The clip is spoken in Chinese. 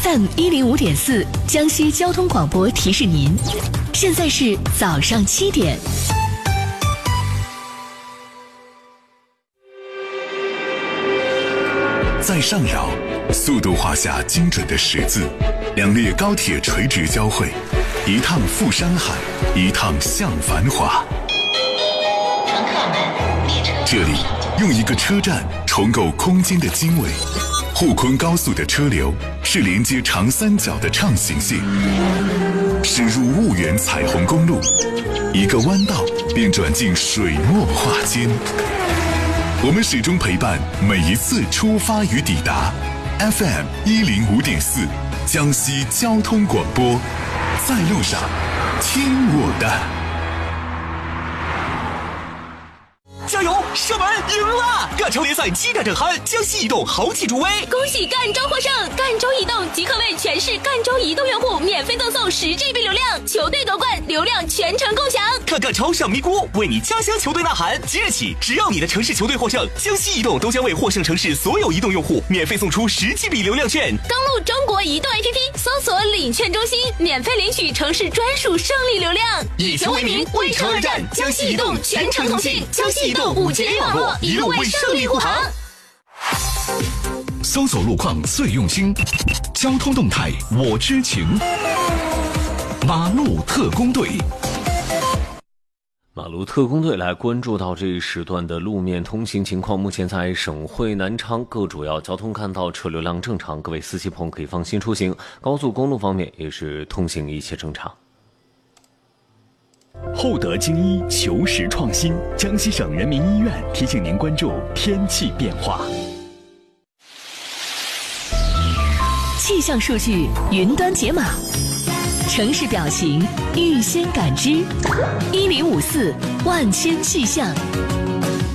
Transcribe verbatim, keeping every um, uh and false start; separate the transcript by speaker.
Speaker 1: F M 一零五点四，江西交通广播提示您，现在是早上七点。
Speaker 2: 在上饶，速度画下精准的十字，两列高铁垂直交汇，一趟赴山海，一趟向繁华。
Speaker 3: 乘客们，列车
Speaker 2: 这里用一个车站重构空间的经纬。沪昆高速的车流是连接长三角的畅行线，驶入婺源彩虹公路，一个弯道便转进水墨画间。我们始终陪伴每一次出发与抵达。F M 一零五点四，江西交通广播，在路上听我的。
Speaker 4: 加油！射门赢了！赣州联赛激战正酣，江西移动豪气助威。
Speaker 5: 恭喜赣州获胜！赣州移动即刻为全市赣州移动用户免费赠送十 G B 流量，球队夺冠，流量全程共享。
Speaker 4: 看赣超上咪咕，为你家乡球队呐喊！即日起，只要你的城市球队获胜，江西移动都将为获胜城市所有移动用户免费送出十 G B 流量券。
Speaker 5: 登录中国移动 A P P， 搜索领券中心，免费领取城市专属胜利流量。
Speaker 4: 以球为名，为城而战，江西移动全程同庆，江西移动五 G A 网络，一路为胜利护航。
Speaker 2: 搜索路况最用心，交通动态我知情。马路特工队，
Speaker 6: 马路特工队来关注到这一时段的路面通行情况。目前在省会南昌各主要交通干道车流量正常，各位司机朋友可以放心出行。高速公路方面也是通行一切正常。
Speaker 7: 厚德精医求实创新，江西省人民医院提醒您关注天气变化。
Speaker 1: 气象数据云端解码，城市表情预先感知，一零五四万千气象。